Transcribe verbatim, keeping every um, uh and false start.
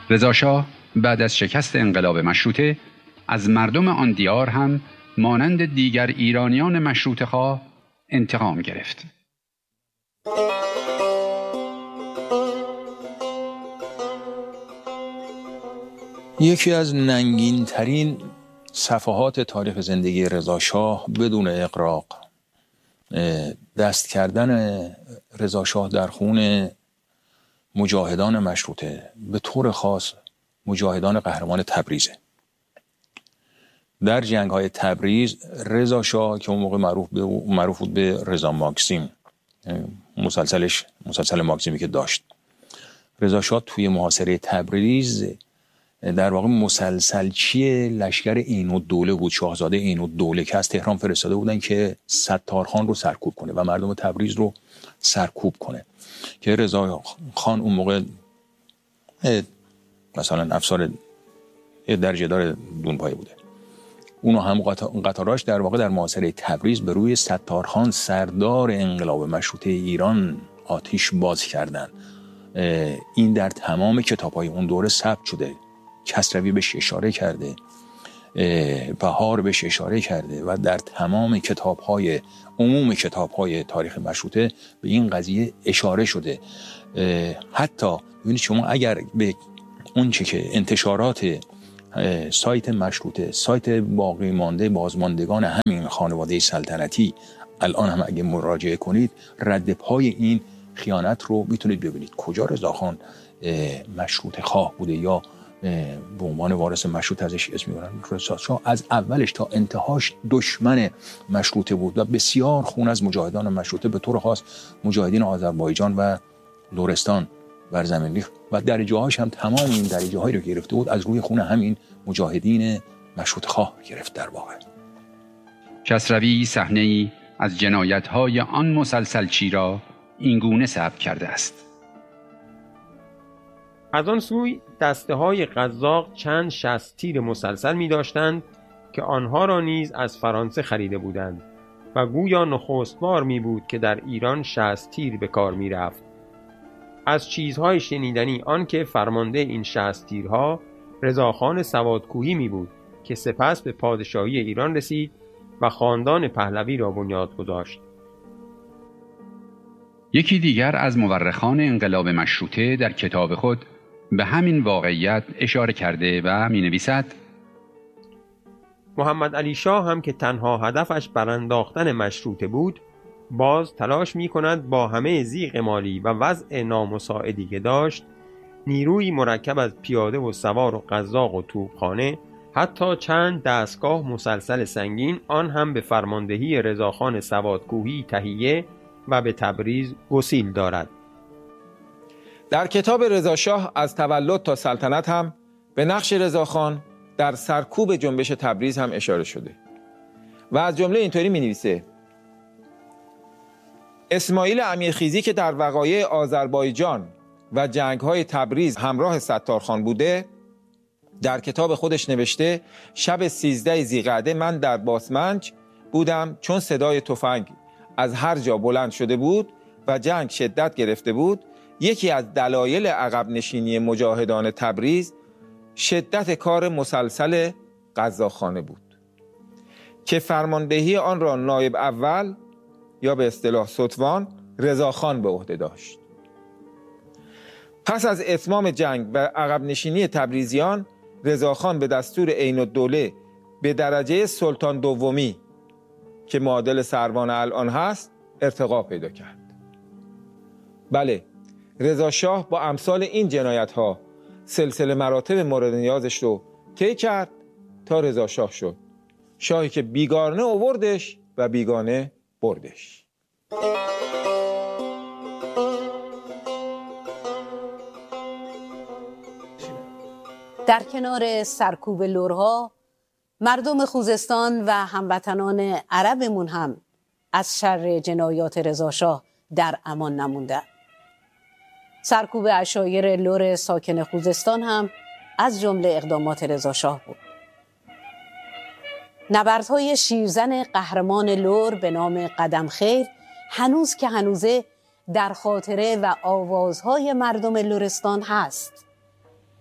رضا شاه بعد از شکست انقلاب مشروطه از مردم آن دیار هم مانند دیگر ایرانیان مشروطه‌خواه انتقام گرفت. یکی از ننگین ترین صفحات تاریخ زندگی رضا شاه بدون اغراق دست کردن رضا شاه در خون مجاهدان مشروطه، به طور خاص مجاهدان قهرمان تبریزه. در جنگ های تبریز رضا شاه که اون موقع معروف به معروف بود به رضا ماکسیم، مسلسلش مسلسل ماکسیمی که داشت، رضا شاه توی محاصره تبریز در واقع مسلسلچی لشکر عین‌الدوله بود، شاهزاده عین‌الدوله که از تهران فرستاده بودن که ستارخان رو سرکوب کنه و مردم تبریز رو سرکوب کنه، که رضا خان اون موقع مثلا افسر درجه دار دونپایه بوده. اونو هم قطاراش در واقع در محاصره تبریز به روی ستارخان سردار انقلاب مشروطه ایران آتش باز کردن. این در تمام کتاب‌های اون دوره ثبت شده. کسروی بهش اشاره کرده، بهار بهش اشاره کرده و در تمام کتاب‌های عموم کتاب‌های تاریخ مشروطه به این قضیه اشاره شده. حتی ببینید شما اگر به اون چه که انتشارات سایت مشروطه، سایت باقی مانده بازماندگان همین خانواده سلطنتی الان هم اگه مراجعه کنید، رد پای این خیانت رو میتونید ببینید. کجا رضاخان مشروطه خواه بوده یا به عنوان وارث مشروط ازش اسم میبرن؟ رضا شاه از اولش تا انتهاش دشمن مشروطه بود و بسیار خون از مجاهدان مشروطه، به طور خاص مجاهدین آذربایجان و لرستان بر زمین ریخت و درجه هاش هم تمام این درجه هایی رو گرفته بود از روی خون همین مجاهدین مشروطه خواه گرفت. در واقع کسروی صحنه‌ای از جنایت‌های آن مسلسلچی را اینگونه ثبت کرده است: از آن سوی دسته های قزاق چند شصت تیر مسلسل می داشتند که آنها را نیز از فرانسه خریده بودند و گویا نخست بار می بود که در ایران شصت تیر به کار می رفت. از چیزهای شنیدنی آن که فرمانده این شصت تیرها رضاخان سوادکوهی می بود که سپس به پادشاهی ایران رسید و خاندان پهلوی را بنیاد گذاشت. یکی دیگر از مورخان انقلاب مشروطه در کتاب خود به همین واقعیت اشاره کرده و می نویسد: محمد علی شاه هم که تنها هدفش برانداختن مشروطه بود، باز تلاش می کند با همه ضیق مالی و وضع نامساعدی که داشت، نیروی مرکب از پیاده و سوار و قزاق و توپخانه، حتی چند دستگاه مسلسل سنگین، آن هم به فرماندهی رضاخان سوادکوهی تهیه و به تبریز گسیل دارد. در کتاب رضا شاه از تولد تا سلطنت هم به نقش رضاخان در سرکوب جنبش تبریز هم اشاره شده و از جمله اینطوری می نویسه: اسماعیل امیرخیزی که در وقایع آذربایجان و جنگ‌های تبریز همراه ستارخان بوده، در کتاب خودش نوشته شب سیزده ذی‌قعده من در باسمنج بودم، چون صدای تفنگ از هر جا بلند شده بود و جنگ شدت گرفته بود. یکی از دلایل عقب نشینی مجاهدان تبریز شدت کار مسلسل قزاقخانه بود که فرماندهی آن را نایب اول یا به اصطلاح ستوان رضاخان به عهده داشت. پس از اتمام جنگ و عقب نشینی تبریزیان، رضاخان به دستور عین‌الدوله به درجه سلطان دومی که معادل سروان الان هست ارتقا پیدا کرد. بله، رضا شاه با امثال این جنایت ها سلسله مراتب مورد نیازش رو طی کرد تا رضا شاه شد، شاهی که بیگانه آوردش و بیگانه بردش. در کنار سرکوب لرها، مردم خوزستان و هموطنان عربمون هم از شر جنایات رضا شاه در امان نمونده. سرکوب عشایر لر ساکن خوزستان هم از جمله اقدامات رضا شاه بود. نبردهای شیرزن قهرمان لر به نام قدم خیر هنوز که هنوزه در خاطره و آوازهای مردم لرستان هست.